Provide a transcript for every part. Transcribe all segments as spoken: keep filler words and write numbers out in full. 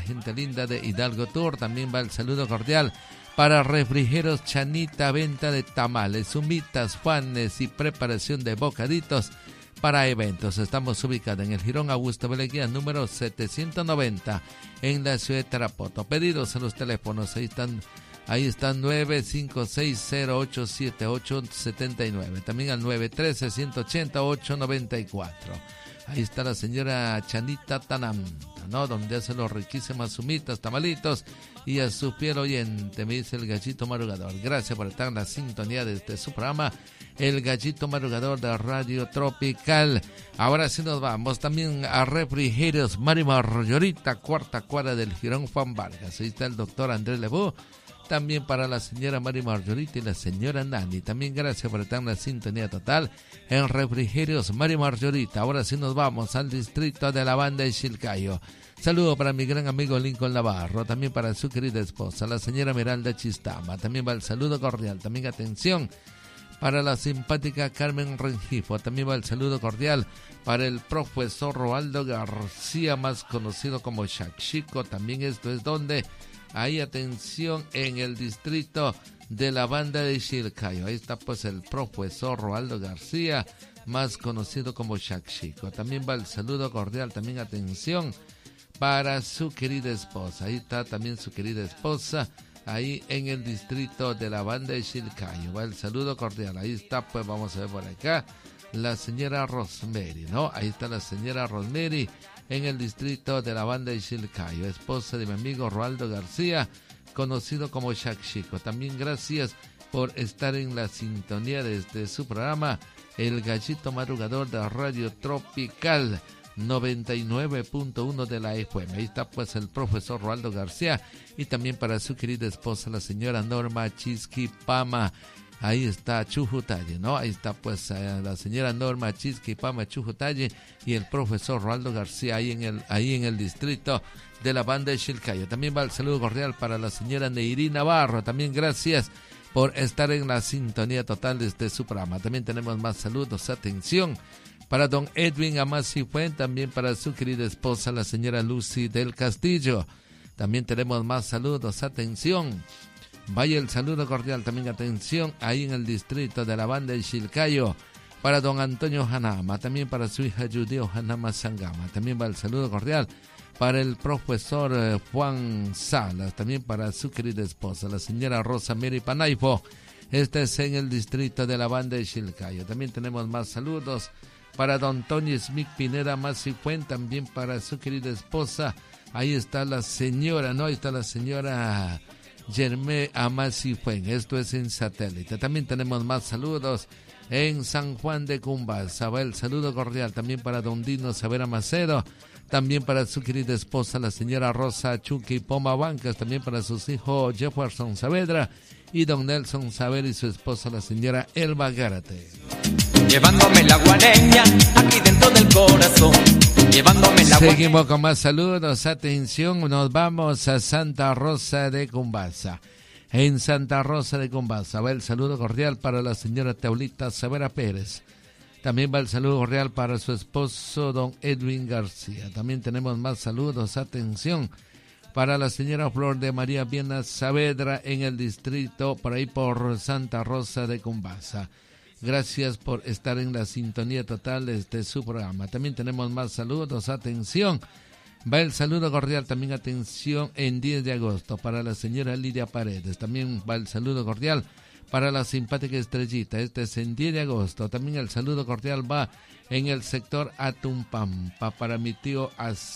gente linda de Hidalgo Tour. También va el saludo cordial para Refrigeros Chanita, venta de tamales, humitas, panes y preparación de bocaditos para eventos. Estamos ubicados en el Jirón Augusto Beleguía, número setecientos noventa, en la ciudad de Tarapoto. Pedidos en los teléfonos, ahí están, ahí están nueve cinco seis cero ocho siete ocho siete nueve, también al nueve uno tres, uno ocho cero, ocho nueve cuatro. Ahí está la señora Chanita Tananta, ¿no? Donde hace los riquísimas humitas, tamalitos, y a su fiel oyente, me dice el Gallito Madrugador. Gracias por estar en la sintonía de este su programa, el Gallito Madrugador de Radio Tropical. Ahora sí nos vamos también a Refrigerios Mari Margarita, cuarta cuadra del Jirón Juan Vargas. Ahí está el doctor Andrés Lebú. También para la señora Mari Margarita y la señora Nani. También gracias por estar en la sintonía total en Refrigerios Mari Margarita. Ahora sí nos vamos al distrito de la Banda de Chilcayo. Saludo para mi gran amigo Lincoln Navarro, también para su querida esposa, la señora Miralda Chistama. También va el saludo cordial, también atención para la simpática Carmen Rengifo. También va el saludo cordial para el profesor Roaldo García, más conocido como Shakshico. También esto es donde hay atención en el distrito de la Banda de Chilcayo. Ahí está pues el profesor Roaldo García, más conocido como Shakshico. También va el saludo cordial, también atención para su querida esposa. Ahí está también su querida esposa, ahí en el distrito de la Banda de Chilcayo. Va el saludo cordial. Ahí está, pues vamos a ver por acá, la señora Rosemary, ¿no? Ahí está la señora Rosemary en el distrito de la Banda de Chilcayo, esposa de mi amigo Roaldo García, conocido como Shakshico. También gracias por estar en la sintonía de este su programa, el Gallito Madrugador de Radio Tropical noventa y nueve punto uno de la F M. Ahí está pues el profesor Roaldo García, y también para su querida esposa, la señora Norma Chisquipama. Ahí está Chujutalle, ¿no? Ahí está pues eh, la señora Norma Chisquipama Chujutalle y el profesor Roaldo García ahí en el ahí en el distrito de la Banda de Chilcayo. También va el saludo cordial para la señora Neyri Navarro. También gracias por estar en la sintonía total de este su programa. También tenemos más saludos, atención para don Edwin Amasi Fuen, también para su querida esposa, la señora Lucy del Castillo. También tenemos más saludos, atención. Vaya el saludo cordial, también atención, ahí en el distrito de la Banda de Chilcayo, para don Antonio Hanama, también para su hija Judeo Hanama Sangama. También va el saludo cordial para el profesor eh, Juan Salas, también para su querida esposa, la señora Rosa Mary Panaifo. Este es en el distrito de la Banda de Chilcayo. También tenemos más saludos para don Tony Smith Pineda Masifuen, también para su querida esposa. Ahí está la señora, ¿no? Ahí está la señora Germé Amasifuen. Esto es en satélite. También tenemos más saludos en San Juan de Cumbasa. Va el saludo cordial también para don Dino Savera Macedo. También para su querida esposa, la señora Rosa Chucky Poma Bancas. También para sus hijos Jefferson Saavedra y don Nelson Saavedra y su esposa, la señora Elba Gárate. Llevándome la guareña aquí dentro del corazón. Llevándome la guareña. Seguimos con más saludos. Atención, nos vamos a Santa Rosa de Cumbasa. En Santa Rosa de Cumbasa va el saludo cordial para la señora Teolita Savera Pérez. También va el saludo cordial para su esposo, don Edwin García. También tenemos más saludos. Atención para la señora Flor de María Viena Saavedra en el distrito, por ahí por Santa Rosa de Cumbasa. Gracias por estar en la sintonía total de este su programa. También tenemos más saludos. Atención, va el saludo cordial, también atención, en diez de agosto para la señora Lidia Paredes. También va el saludo cordial para la simpática Estrellita. Este es en diez de agosto. También el saludo cordial va en el sector Atumpampa para mi tío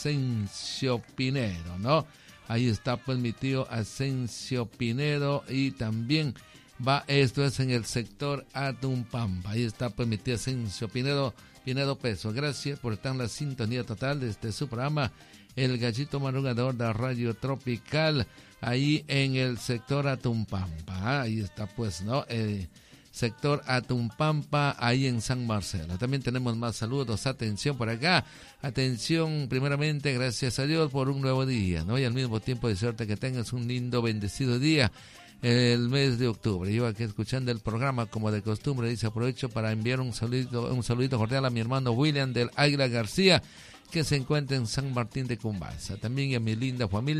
Asensio Pinedo, ¿no? Ahí está pues mi tío Asensio Pinedo, y también va, esto es en el sector Atumpampa. Ahí está pues mi tío Asensio Pinedo, Pinedo Peso. Gracias por estar en la sintonía total de este su programa, el Gallito Madrugador de Radio Tropical, ahí en el sector Atumpampa. Ahí está pues, ¿no? Eh, sector Atumpampa, ahí en San Marcelo. También tenemos más saludos. Atención por acá. Atención, primeramente, gracias a Dios por un nuevo día, ¿no? Y al mismo tiempo desearte que tengas un lindo, bendecido día el mes de octubre. Yo aquí escuchando el programa como de costumbre, dice, aprovecho para enviar un saludito, un saludito cordial a mi hermano William del Águila García, que se encuentra en San Martín de Cumbasa. También a mi linda familia